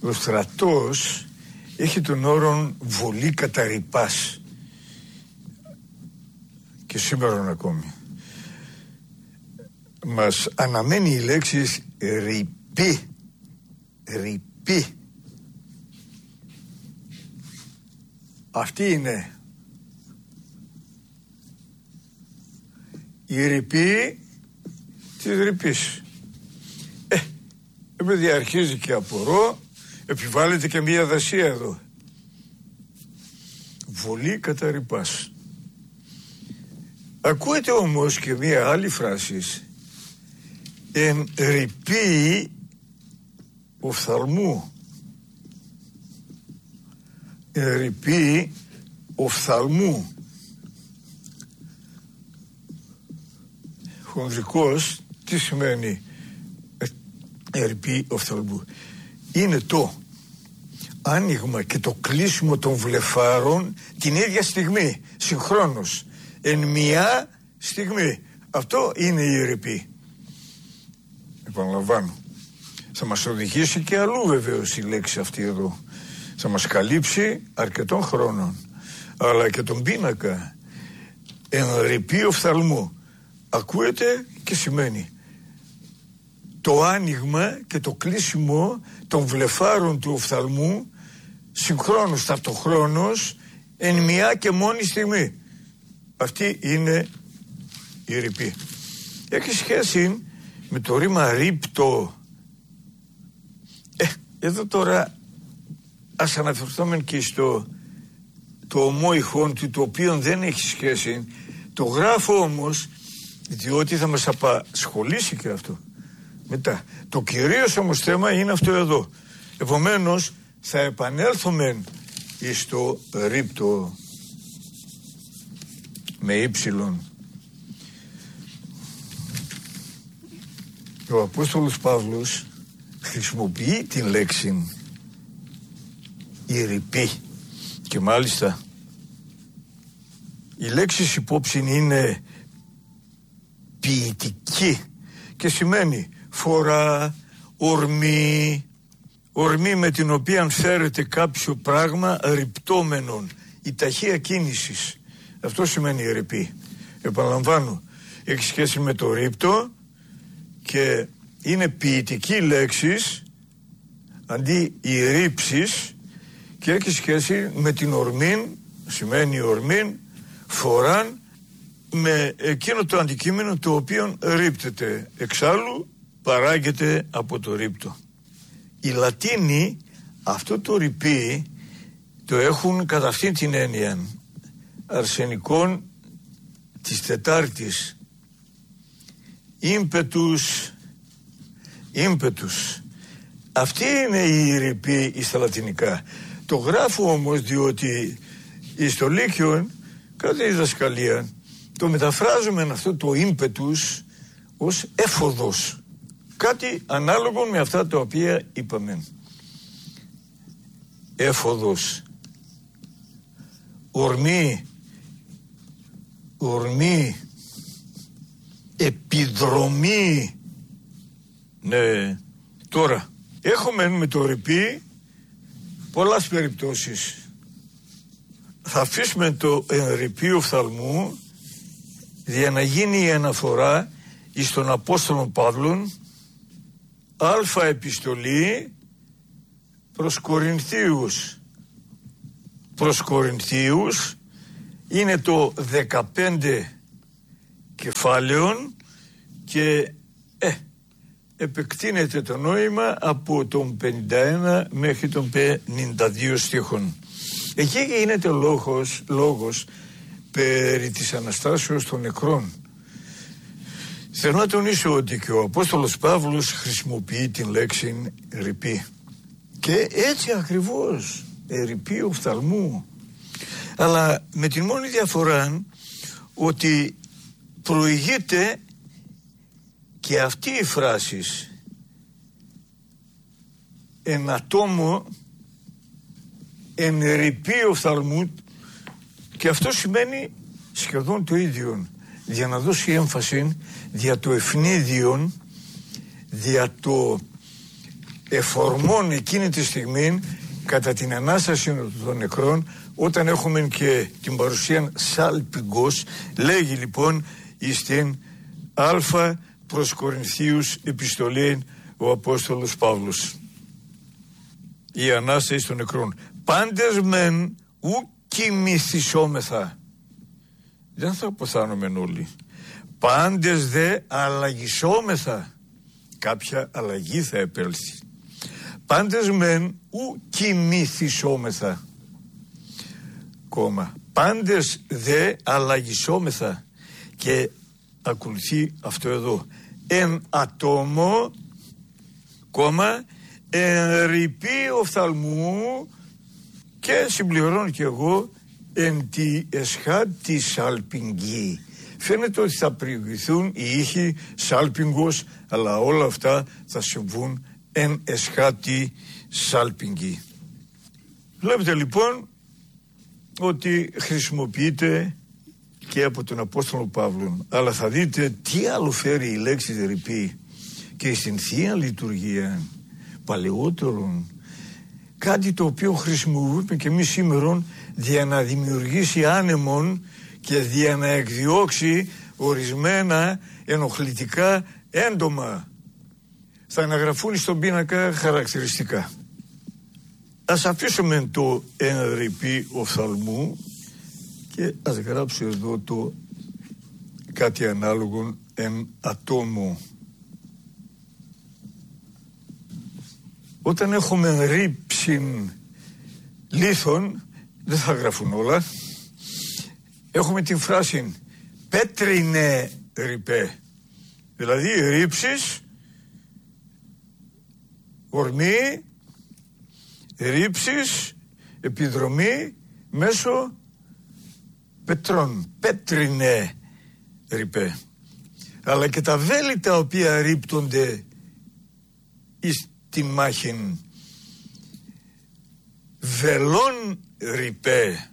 Ο στρατός έχει τον όρο βολή κατά ρηπάς και σήμερα ακόμη. Μας αναμένει η λέξη ρηπή. Ρηπή. Αυτή είναι η ρηπή της ρηπής. Επειδή αρχίζει και απορώ, επιβάλλεται και μια δασία εδώ. Βολή κατά ρηπάς. Ακούεται όμως και μια άλλη φράση. Εν ρηπή οφθαλμού. Εν ρηπή οφθαλμού. Χονδρικός, τι σημαίνει ρηπή οφθαλμού? Είναι το άνοιγμα και το κλείσιμο των βλεφάρων την ίδια στιγμή, συγχρόνως, εν μια στιγμή. Αυτό είναι η ρηπή. Επαναλαμβάνω, θα μας οδηγήσει και αλλού βεβαίως η λέξη αυτή εδώ. Θα μας καλύψει αρκετών χρόνων, αλλά και τον πίνακα. Εν ρηπή οφθαλμού ακούεται και σημαίνει το άνοιγμα και το κλείσιμο των βλεφάρων του οφθαλμού συγχρόνως, ταυτοχρόνως, εν μια και μόνη στιγμή. Αυτή είναι η ρηπή. Έχει σχέση με το ρήμα ρίπτο. Εδώ τώρα ας αναφερθούμε και στο το ομόηχον του, το οποίο δεν έχει σχέση. Το γράφω όμως διότι θα μας απασχολήσει και αυτό μετά. Το κυρίως όμως θέμα είναι αυτό εδώ. Επομένως θα επανέλθουμε στο ρίπτο με ύψιλον. Ο Απόστολος Παύλος χρησιμοποιεί την λέξη η ρηπή και μάλιστα η λέξη υπόψη είναι ποιητική και σημαίνει φορά, ορμή, ορμή με την οποία φέρεται κάποιο πράγμα ρυπτόμενον, η ταχεία κίνησης. Αυτό σημαίνει η ρηπή. Επαναλαμβάνω, έχει σχέση με το ρίπτο και είναι ποιητική λέξη αντί η ρήψης και έχει σχέση με την ορμήν, σημαίνει ορμήν, φοράν, με εκείνο το αντικείμενο το οποίο ρίπτεται. Εξάλλου παράγεται από το ρίπτο. Οι Λατίνοι αυτό το ρηπή το έχουν κατά αυτήν την έννοια αρσενικών της Τετάρτης, ímpetus. Αυτή είναι η ρηπή στα λατινικά. Το γράφω όμως διότι στο Λύκειον κατά τη διδασκαλία το μεταφράζουμε αυτό το ímpetus ως έφοδος. Κάτι ανάλογο με αυτά τα οποία είπαμε. Έφοδος, ορμή, επιδρομή. Ναι, τώρα έχουμε με το ρηπή πολλές περιπτώσεις. Θα αφήσουμε το ρηπή οφθαλμού για να γίνει η αναφορά εις τον Απόστολο Παύλον αλφα επιστολή προς Κορινθίους είναι το 15 κεφάλαιων και επεκτείνεται το νόημα από τον 51 μέχρι τον 52 στίχων. Εκεί γίνεται λόγος περί της Αναστάσεως των νεκρών. Θέλω να τονίσω ότι και ο Απόστολος Παύλος χρησιμοποιεί την λέξη ρηπή. Και έτσι ακριβώς, ρηπή οφθαλμού. Αλλά με την μόνη διαφορά ότι προηγείται και αυτή η φράση εν ατόμο εν ρηπή οφθαλμού, και αυτό σημαίνει σχεδόν το ίδιο, για να δώσει έμφαση δια το ευνίδιον, δια το εφορμών εκείνη τη στιγμή κατά την Ανάσταση των νεκρών, όταν έχουμε και την παρουσία σάλπιγγος. Λέγει λοιπόν στην Α προς Κορινθίους επιστολή ο Απόστολος Παύλος, η Ανάσταση των νεκρών. Πάντες μεν ου κοιμηθισόμεθα. Δεν θα αποθάνομαι όλοι. Πάντες δε αλλαγισόμεθα. Κάποια αλλαγή θα επέλθει. Πάντες μεν ου κοιμηθισόμεθα. Κόμμα. Πάντες δε αλλαγισόμεθα. Και ακολουθεί αυτό εδώ. Εν ατόμο, κόμμα, εν ρηπή οφθαλμού, και συμπληρώνω και εγώ, εν τη εσχά τη σάλπιγγι. Φαίνεται ότι θα προηγηθούν οι ήχοι σάλπιγγος, αλλά όλα αυτά θα συμβούν εν εσχά τη σάλπιγγι. Βλέπετε λοιπόν ότι χρησιμοποιείται και από τον Απόστολο Παύλο, αλλά θα δείτε τι άλλο φέρει η λέξη ρηπή και στην Θεία Λειτουργία παλαιότερον, κάτι το οποίο χρησιμοποιούμε και εμείς σήμερα για να δημιουργήσει άνεμον και για να εκδιώξει ορισμένα ενοχλητικά έντομα. Θα αναγραφούν στον πίνακα χαρακτηριστικά. Ας αφήσουμε το εν ρηπή οφθαλμού και ας γράψω εδώ το κάτι ανάλογο εν ατόμο. Όταν έχουμε ρήψην λίθων, δεν θα γραφούν όλα, έχουμε την φράση πέτρινε ρηπέ, δηλαδή ρήψεις, ορμή, ρήψεις, επιδρομή μέσω πετρών, πέτρινε ρηπέ. Αλλά και τα βέλη τα οποία ρίπτονται εις την μάχην, βελών ρηπέ.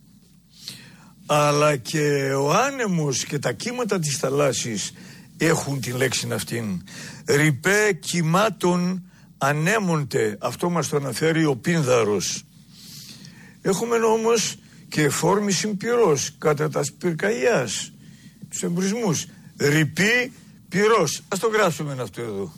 Αλλά και ο άνεμος και τα κύματα της θαλάσσης έχουν την λέξη αυτήν. Ρηπέ κυμάτων ανέμονται. Αυτό μας το αναφέρει ο Πίνδαρος. Έχουμε όμως και εφόρμηση πυρός κατά τα πυρκαγιάς, τους εμπρισμούς. Ρηπή πυρός. Ας το γράψουμε αυτό εδώ.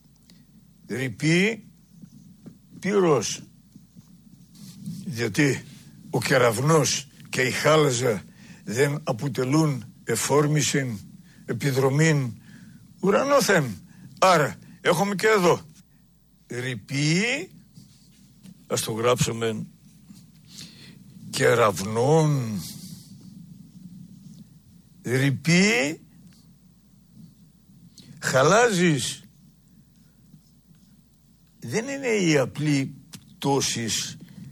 Ρηπή πυρός. Γιατί ο κεραυνός και η χάλαζα δεν αποτελούν εφόρμηση, επιδρομήν ουρανόθεν. Άρα έχουμε και εδώ ρηπή, ας το γράψουμε, κεραυνών. Ρηπή χαλάζεις. Δεν είναι η απλή πτώσης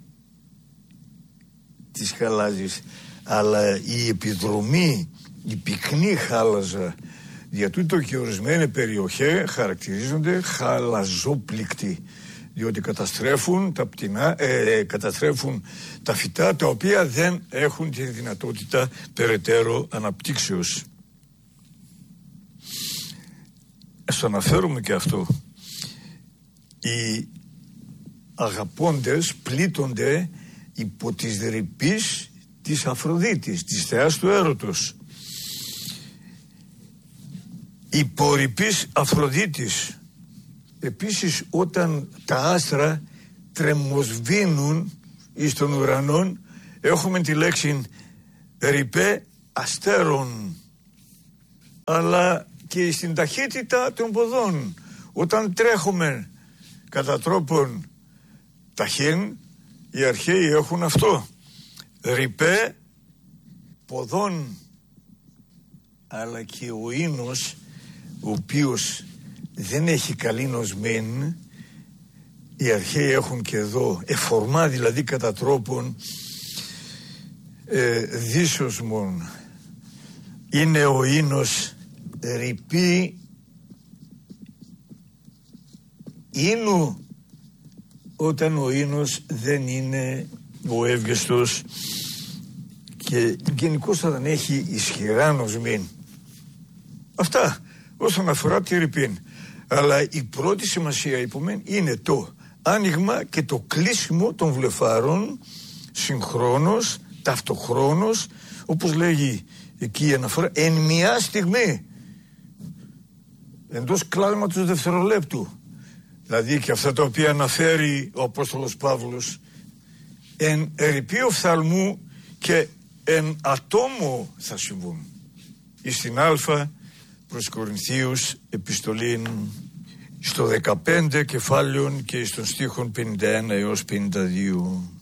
της χαλάζης, αλλά η επιδρομή, η πυκνή χάλαζα. Για τούτο και ορισμένες περιοχές χαρακτηρίζονται χαλαζόπληκτοι, διότι καταστρέφουν τα πτηνά, καταστρέφουν τα φυτά τα οποία δεν έχουν τη δυνατότητα περαιτέρω αναπτύξεως. Ας το αναφέρουμε και αυτό. Οι αγαπώντες πλήττονται υπό της ρηπής της Αφροδίτης, της θεάς του έρωτος. Υπό ρηπής Αφροδίτης. Επίσης όταν τα άστρα τρεμοσβήνουν εις των ουρανών, έχουμε τη λέξη ρηπέ αστέρων. Αλλά και στην ταχύτητα των ποδών, όταν τρέχουμε κατά τρόπον ταχύν, οι αρχαίοι έχουν αυτό, ρηπέ ποδών. Αλλά και ο ίνος, ο οποίος δεν έχει καλή νοσμένη, οι αρχαίοι έχουν και εδώ εφορμά, δηλαδή κατά τρόπον δύσοσμον. Είναι ο ίνος ρηπή ίνου, όταν ο ίνος δεν είναι ο εύγεστος και γενικώς όταν έχει ισχυρά νοσμή. Αυτά όσον αφορά τη ρηπή. Αλλά η πρώτη σημασία υπομένει είναι το άνοιγμα και το κλείσιμο των βλεφάρων συγχρόνως, ταυτοχρόνως, όπως λέγει εκεί η αναφορά, εν μια στιγμή, εντός κλάσματος δευτερολέπτου. Δηλαδή και αυτά τα οποία αναφέρει ο Απόστολος Παύλος, εν ερειπή οφθαλμού και εν ατόμο θα συμβούν. Εις την Α προς Κορινθίους επιστολήν στο 15 κεφάλαιων και στον στίχων 51 έως 52.